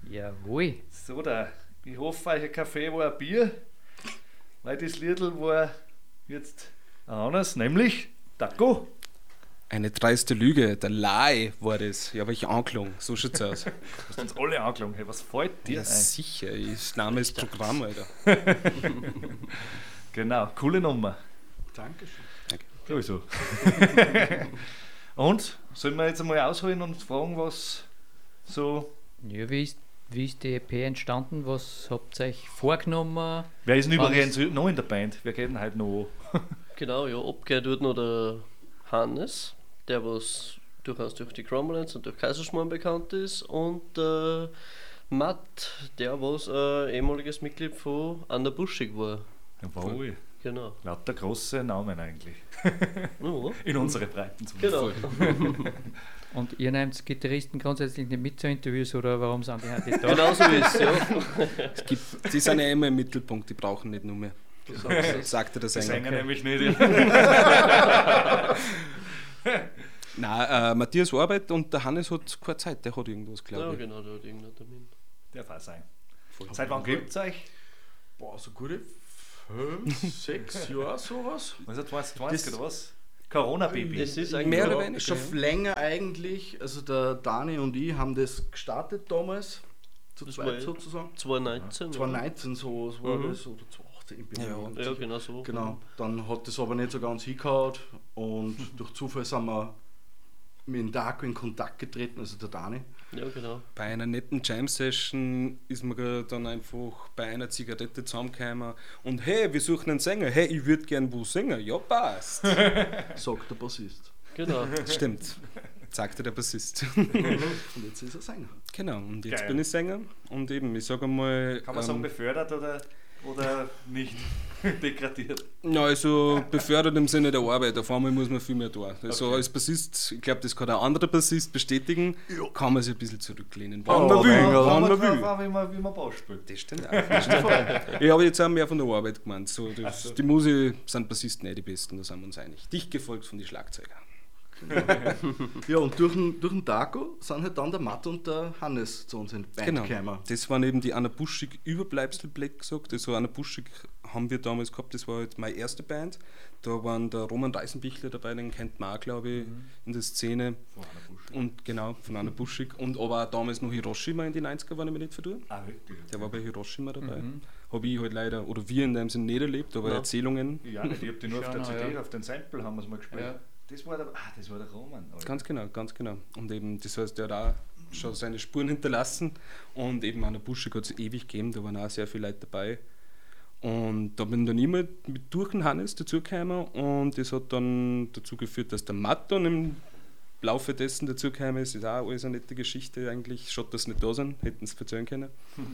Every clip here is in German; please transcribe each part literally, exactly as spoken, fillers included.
Jawohl. So, da. Ich hoffe, euer Kaffee war ein Bier, weil das Liedl war jetzt anders, nämlich Taco. Eine dreiste Lüge, der Lie war das. Ich habe euch angelogen, so schaut's aus. Du hast uns alle angelogen. Hey, was fällt dir Ja, ein? sicher, das Name ist Programm, Alter. Genau, coole Nummer. Dankeschön. Danke. Sowieso. Und, sollen wir jetzt einmal ausholen und fragen, was so... Ja, wie ist, wie ist die E P entstanden? Was habt ihr euch vorgenommen? Wer ist denn Wann übrigens ist- noch in der Band? Wer geht denn heute noch an? Genau, ja, abgehört wird noch der Hannes, der was durchaus durch die Cromulence und durch Kaiserschmarrn bekannt ist, und der Matt, der was ein ehemaliges Mitglied von Anna Buschig war. Jawohl. Genau. Lauter große Namen eigentlich. Ja, In unsere Breiten zum genau. Und ihr nehmt Gitarristen grundsätzlich nicht mit zu Interviews oder warum sind die heute da? Genau so ist es, ja. Es gibt, die sind ja immer im Mittelpunkt, die brauchen nicht nur mehr. Sagte der Die Sänger. Sänger nämlich nicht. Nein, äh, Matthias arbeitet und der Hannes hat keine Zeit, der hat irgendwas, Ja, glaube ich. genau, da hat irgendein Termin. Darf auch sein. Seit wann gibt es euch? Boah, so gute fünf, sechs Jahre sowas. Also zwanzig Das- zwanzig oder was? Corona-Baby. Das ist eigentlich Mehr oder ja, weniger. Schon ja. länger eigentlich. Also der Dani und ich haben das gestartet damals. Zu Das zweit war ja sozusagen. zwanzig neunzehn. zwanzig neunzehn so war Mhm. das, oder zwanzig achtzehn, ich bin Ja, mir nicht Ja, sicher. genau so. Genau, dann hat das aber nicht so ganz hingehauen und durch Zufall sind wir mit dem Daco in Kontakt getreten, also der Dani. Ja, genau. Bei einer netten Jam-Session ist man dann einfach bei einer Zigarette zusammengekommen und hey, wir suchen einen Sänger. Hey, ich würde gern wo singen. Ja, passt. Sagt der Bassist. Genau. Stimmt, sagte der Bassist. Und jetzt ist er Sänger. Genau, und jetzt Geil. bin ich Sänger und eben, ich sage einmal... Kann man sagen, ähm, befördert oder, oder nicht degradiert? Ja, also befördert im Sinne der Arbeit, auf einmal muss man viel mehr tun. Also Okay. als Bassist, ich glaube, das kann ein anderer Bassist bestätigen, kann man sich ein bisschen zurücklehnen. Oh, Wann man will, Engel, wann man drauf will. an, wie man, wie man Bass spielt. Das stimmt auch. Das stimmt auch. Ich habe jetzt auch mehr von der Arbeit gemeint. So, das, Ach so. Die Musik sind Bassisten nicht die Besten, da sind wir uns einig. Dicht gefolgt von den Schlagzeugern. Ja, und durch den, durch den Daco sind halt dann der Matt und der Hannes zu uns in die Band Genau. gekommen. Das waren eben die Anna Buschig Überbleibsel, Black gesagt. Also Anna Buschig haben wir damals gehabt, das war halt meine erste Band. Da waren der Roman Reisenbichler dabei, den kennt man auch, glaube ich, in der Szene. Von einer Busch. Und genau, von Anna Buschig. Und aber auch damals noch Hiroshima in die neunziger, wenn ich mich nicht vertue. Ah, wirklich? Der war bei Hiroshima dabei. Mhm. Habe ich halt leider, oder wir in dem Sinne nicht erlebt, aber Ja. Erzählungen. Ja, nicht. Ich habe die nur auf der Schon, C D, ja. auf den Sample haben wir es mal gespielt. Ja. Das war der, ah, das war der Roman. Alter. Ganz genau, ganz genau. Und eben, das heißt, der hat auch schon seine Spuren hinterlassen. Und eben an der Buschig hat es ewig gegeben, da waren auch sehr viele Leute dabei. Und da bin dann immer mit durch den Hannes dazugekommen und das hat dann dazu geführt, dass der Matt dann im Laufe dessen dazugekommen ist. Das ist auch alles eine nette Geschichte eigentlich. Schade, dass sie nicht da sind, hätten sie erzählen können.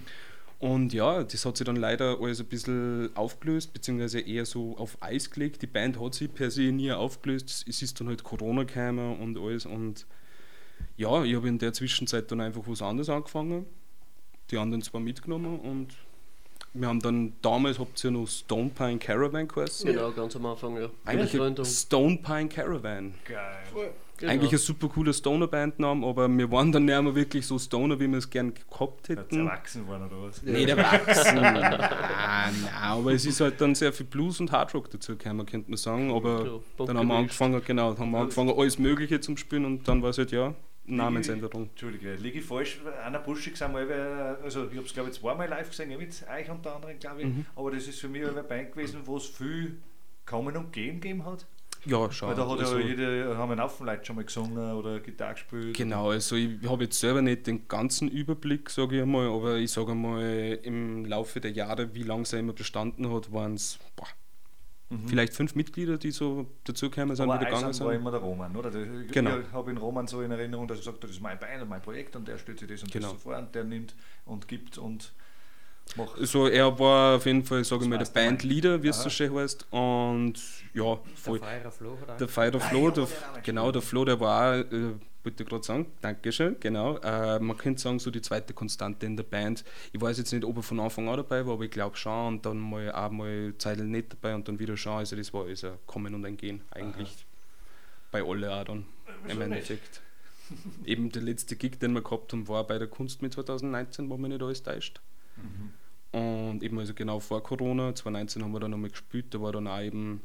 Und ja, das hat sich dann leider alles ein bisschen aufgelöst, beziehungsweise eher so auf Eis gelegt. Die Band hat sich per se nie aufgelöst. Es ist dann halt Corona gekommen und alles. Und ja, ich habe in der Zwischenzeit dann einfach was anderes angefangen. Die anderen zwar mitgenommen und wir haben dann, damals habt ihr noch Stone Pine Caravan geheißen. Genau, ganz am Anfang, ja. Eigentlich Ja, ein Gründung. Stone Pine Caravan. Geil. Genau. Eigentlich ein super cooler Stoner-Bandname, aber wir waren dann nicht mehr wirklich so Stoner, wie wir es gern gehabt Hat hätten. erwachsen worden oder was? Nicht erwachsen. nein, nein, aber es ist halt dann sehr viel Blues und Hardrock dazu gekommen, könnte man sagen. Aber Ja, Bock dann haben wir gemischt. angefangen, genau, haben wir angefangen, alles Mögliche zum Spielen und dann war es halt ja Namensänderung. Entschuldige, liege ich falsch? Anna Buschig sind wir, also ich habe es glaube ich zweimal live gesehen, ich mit euch unter anderem, glaube ich, Mhm. aber das ist für mich eine Band gewesen, wo es viel Kommen und Gehen gegeben hat. Ja, schau. Weil da hat also, ja jede, haben einen Haufen Leute schon mal gesungen oder Gitarre gespielt. genau, also ich habe jetzt selber nicht den ganzen Überblick, sage ich einmal, aber ich sage einmal, im Laufe der Jahre, wie lange es immer bestanden hat, waren es Mhm. vielleicht fünf Mitglieder, die so dazugekommen sind, Aber wieder gegangen Eisern war sind. immer der Roman, oder? Der- Genau. Ich habe in Roman so in Erinnerung, dass er sagt, das ist mein Bein und mein Projekt und der stellt sich das und Genau. das so vor und der nimmt und gibt und macht. Also er war auf jeden Fall, sage ich Das mal, der weißt du mal. Bandleader, wie es Aha. so schön heißt. Und ja, voll. Der Freier Flo hat auch- Der Feier Ah, Flo, ja, der, der hat auch genau, der Flo, der war auch, äh, wollte ich gerade sagen, Dankeschön, genau. Äh, man könnte sagen, so die zweite Konstante in der Band. Ich weiß jetzt nicht, ob er von Anfang an dabei war, aber ich glaube schon. Und dann mal auch mal Zeitl nicht dabei und dann wieder schon. Also das war alles ein Kommen und ein Gehen eigentlich. Bei alle auch dann, im Wieso nicht? Endeffekt. eben der letzte Gig, den wir gehabt haben, war bei der Kunst mit zwanzig neunzehn, wo mich nicht alles täuscht. Mhm. Und eben also genau vor Corona, zwanzig neunzehn haben wir dann nochmal gespielt, da war dann auch eben,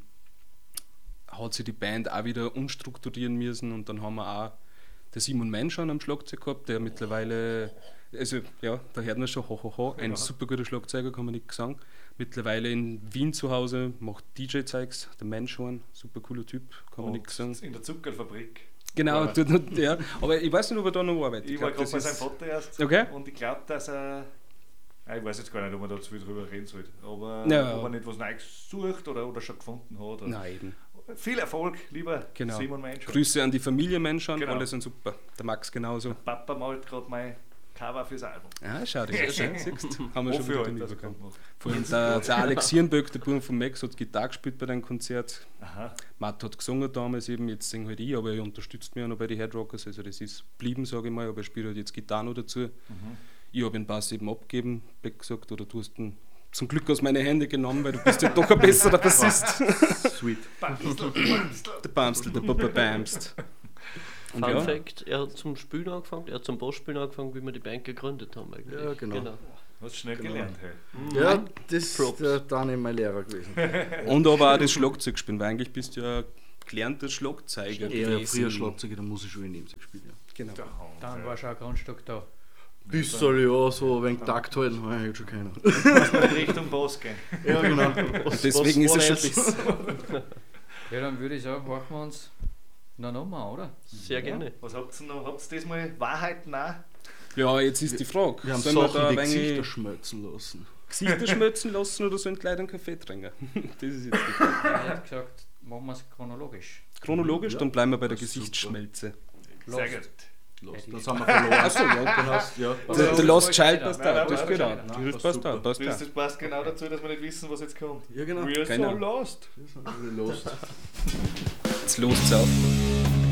hat sich die Band auch wieder umstrukturieren müssen und dann haben wir auch der Simon Mensch schon am Schlagzeug gehabt, der mittlerweile, also ja, da hört man schon, ho, ho, ho, ein ja. super guter Schlagzeuger, kann man nicht sagen. Mittlerweile in Wien zu Hause, macht D J-Zeugs, der Mensch schon, super cooler Typ, kann man Und nicht sagen. in der Zuckerfabrik. Genau, Ja. tut, ja, aber ich weiß nicht, ob er da noch arbeitet. Ich war glaub, gerade bei das seinem ist- Vater erst Okay. und ich glaube, dass er. Ah, Ich weiß jetzt gar nicht, ob man da zu viel drüber reden sollte, aber Ja. ob er nicht was Neues sucht oder, oder schon gefunden hat. Oder. Nein, eben. Viel Erfolg, lieber Genau. Simon Mensch. Grüße an die Familie Menschen, Genau. alle sind super. Der Max genauso. Papa malt gerade mein Cover fürs Album. Ja, schau dir das an, siehst du? Haben wir schon Wofür wieder halt, den dass er Übergang. gerade macht. Vorhin der, der Alex Hirnböck, der Bruder von Max, hat Gitarre gespielt bei deinem Konzert. Aha. Matt hat gesungen damals eben, jetzt singe halt ich, aber er unterstützt mich auch noch bei den Headrockers, also das ist geblieben, sage ich mal, aber er spielt halt jetzt Gitarre noch dazu. Mhm. Ich habe den Bass eben abgegeben, Beck gesagt, oder du hast ihn zum Glück aus meinen Händen genommen, weil du bist ja doch ein besserer Bassist. Sweet. Der Bamstel, der Papa Bamst. Und Fun ja, Fact, er hat zum Spielen angefangen, er hat zum Bassspielen angefangen, wie wir die Band gegründet haben eigentlich. Ja, genau. Du hast schnell Genau. gelernt. Hey. Ja, das Props. ist der Dani mein Lehrer gewesen. und aber auch das Schlagzeug spielen, weil eigentlich bist du ja gelernter Schlagzeuger Ich habe gewesen. früher Schlagzeug in der Musikschule in Nebensäge gespielt. Ja. Genau. Dann war schon ein Grundstück da. Bis soll ja so ein wenig Takt halten, habe ich jetzt schon keiner. Muss man in Richtung Boss gehen. Ja, genau. Was, Deswegen ist was es war schon das? besser. Ja, dann würde ich sagen, horchen wir uns noch nochmal, oder? Sehr gerne. Was habt ihr noch? Habt ihr diesmal Wahrheiten auch? Ja, jetzt ist die Frage, Wir haben sollen wir da Sachen, ein die wenig Gesichter schmelzen lassen. Gesichter schmelzen lassen oder sollen die Leute einen Kaffee trinken? Das ist jetzt die Frage. Er hat gesagt, machen wir es chronologisch. Chronologisch, Ja, dann bleiben wir bei der das ist Gesichtsschmelze. Sehr Lost. gut. Los, Ja, die- das haben wir verloren. Achso, ja, Dann hast, ja. Was Der, Ja, der das Lost passt Child wieder. passt Nein, da, nein, das nein, geht nein, auch. nein, Das passt passt super. da, passt Das, da. das passt genau dazu, dass wir nicht wissen, was jetzt kommt. Ja, genau. We are Genau. so lost. Wir sind alle lost. Jetzt lost's auf.